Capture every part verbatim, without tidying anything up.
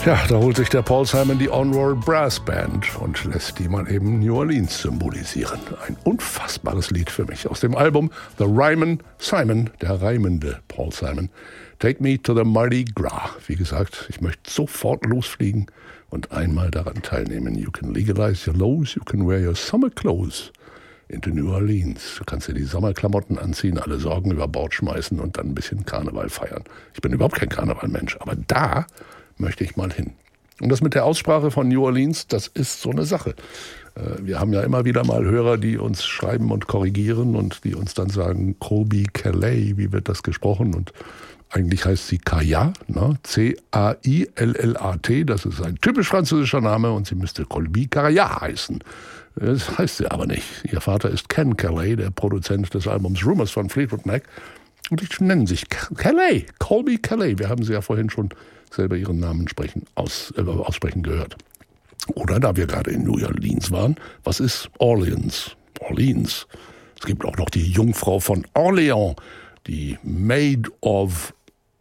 Ja, da holt sich der Paul Simon die On-Roll Brass Band und lässt die mal eben New Orleans symbolisieren. Ein unfassbares Lied für mich aus dem Album The Ryman Simon, der reimende Paul Simon. Take me to the Mardi Gras. Wie gesagt, ich möchte sofort losfliegen und einmal daran teilnehmen. You can legalize your lows, you can wear your summer clothes into New Orleans. Du kannst dir die Sommerklamotten anziehen, alle Sorgen über Bord schmeißen und dann ein bisschen Karneval feiern. Ich bin überhaupt kein Karnevalmensch, aber da möchte ich mal hin. Und das mit der Aussprache von New Orleans, das ist so eine Sache. Wir haben ja immer wieder mal Hörer, die uns schreiben und korrigieren und die uns dann sagen, Colby Calais, wie wird das gesprochen? Und eigentlich heißt sie Kaya, ne? C A I L L A T, das ist ein typisch französischer Name und sie müsste Colby Calais heißen. Das heißt sie aber nicht. Ihr Vater ist Ken Calais, der Produzent des Albums Rumors von Fleetwood Mac. Und die nennen sich Calais, Colby Calais. Wir haben sie ja vorhin schon selber ihren Namen sprechen, aus, äh, aussprechen gehört. Oder da wir gerade in New Orleans waren, was ist Orleans? Orleans. Es gibt auch noch die Jungfrau von Orleans, die Maid of,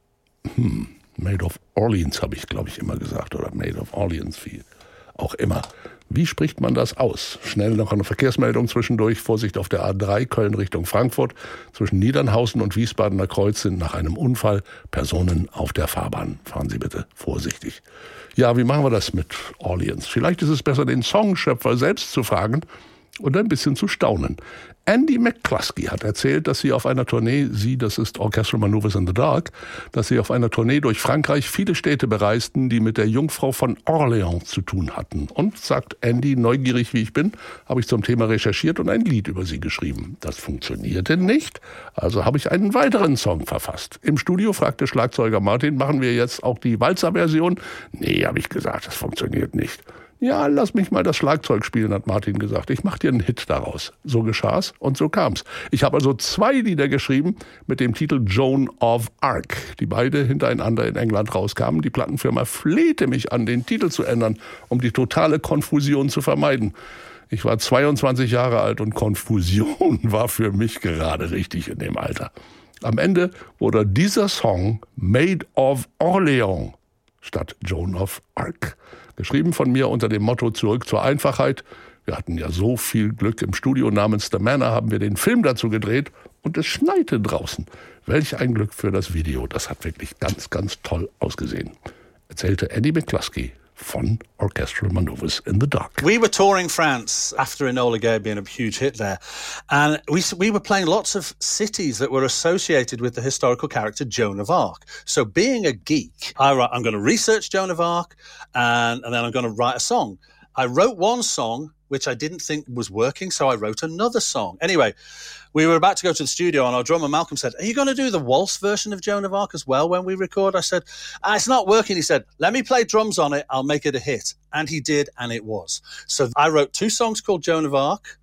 hm, Maid of Orleans habe ich, glaube ich, immer gesagt, oder Maid of Orleans, wie auch immer. Wie spricht man das aus? Schnell noch eine Verkehrsmeldung zwischendurch. Vorsicht auf der A drei Köln Richtung Frankfurt. Zwischen Niedernhausen und Wiesbadener Kreuz sind nach einem Unfall Personen auf der Fahrbahn. Fahren Sie bitte vorsichtig. Ja, wie machen wir das mit Orleans? Vielleicht ist es besser, den Songschöpfer selbst zu fragen und ein bisschen zu staunen. Andy McCluskey hat erzählt, dass sie auf einer Tournee, sie, das ist Orchestral Manoeuvres in the Dark, dass sie auf einer Tournee durch Frankreich viele Städte bereisten, die mit der Jungfrau von Orleans zu tun hatten. Und, sagt Andy, neugierig wie ich bin, habe ich zum Thema recherchiert und ein Lied über sie geschrieben. Das funktionierte nicht, also habe ich einen weiteren Song verfasst. Im Studio fragte Schlagzeuger Martin, machen wir jetzt auch die Walzer-Version? Nee, habe ich gesagt, das funktioniert nicht. Ja, lass mich mal das Schlagzeug spielen, hat Martin gesagt. Ich mach dir einen Hit daraus. So geschah's und so kam's. Ich habe also zwei Lieder geschrieben mit dem Titel Joan of Arc, die beide hintereinander in England rauskamen. Die Plattenfirma flehte mich an, den Titel zu ändern, um die totale Konfusion zu vermeiden. Ich war zweiundzwanzig Jahre alt und Konfusion war für mich gerade richtig in dem Alter. Am Ende wurde dieser Song Maid of Orleans statt Joan of Arc. Geschrieben von mir unter dem Motto Zurück zur Einfachheit. Wir hatten ja so viel Glück. Im Studio namens The Manor haben wir den Film dazu gedreht und es schneite draußen. Welch ein Glück für das Video. Das hat wirklich ganz, ganz toll ausgesehen. Erzählte Andy McCluskey von Orchestral Manoeuvres in the Dark. We were touring France after Enola Gay being a huge hit there. And we we were playing lots of cities that were associated with the historical character Joan of Arc. So being a geek, I, I'm going to research Joan of Arc and, and then I'm going to write a song. I wrote one song which I didn't think was working, so I wrote another song. Anyway, we were about to go to the studio and our drummer Malcolm said, are you going to do the waltz version of Joan of Arc as well when we record? I said, ah, it's not working. He said, let me play drums on it, I'll make it a hit. And he did, and it was. So I wrote two songs called Joan of Arc.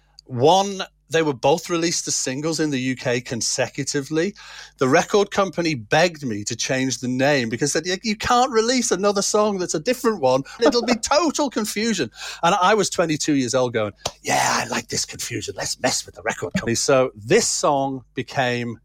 One, they were both released as singles in the U K consecutively. The record company begged me to change the name because they said, you can't release another song that's a different one. It'll be total confusion. And I was twenty-two years old going, yeah, I like this confusion. Let's mess with the record company. So this song became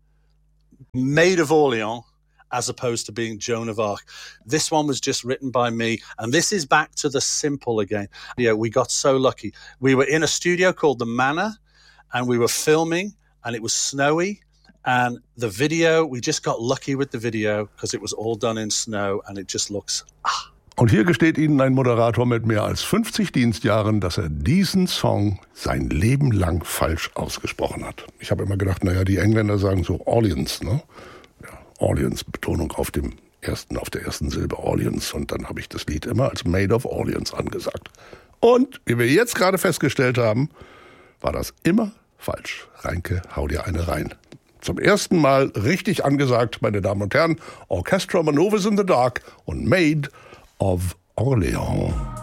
Maid of Orleans as opposed to being Joan of Arc. This one was just written by me. And this is back to the simple again. Yeah, we got so lucky. We were in a studio called The Manor. And we were filming, and it was snowy, and the video, we just got lucky with the video, because it was all done in snow, and it just looks, ah. Und hier gesteht Ihnen ein Moderator mit mehr als fünfzig Dienstjahren, dass er diesen Song sein Leben lang falsch ausgesprochen hat. Ich habe immer gedacht, naja, die Engländer sagen so Orleans, ne? Ja, Orleans, Betonung auf dem ersten, auf der ersten Silbe Orleans. Und dann habe ich das Lied immer als Maid of Orleans angesagt. Und, wie wir jetzt gerade festgestellt haben, war das immer falsch. Reinke, hau dir eine rein. Zum ersten Mal richtig angesagt, meine Damen und Herren, Orchestral Manoeuvres in the Dark und Maid of Orleans.